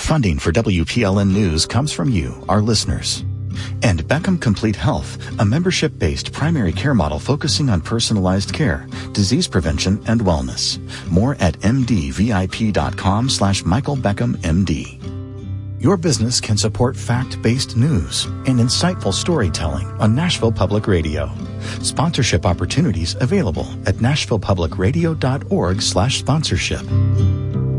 Funding for WPLN News comes from you, our listeners. And Beckham Complete Health, a membership-based primary care model focusing on personalized care, disease prevention, and wellness. More at mdvip.com/Michael Beckham MD. Your business can support fact-based news and insightful storytelling on Nashville Public Radio. Sponsorship opportunities available at nashvillepublicradio.org/sponsorship.